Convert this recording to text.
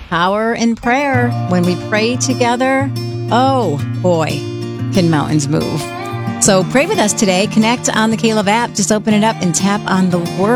power in prayer. When we pray together, oh boy, can mountains move. So pray with us today. Connect on the K-Love app. Just open it up and tap on the word.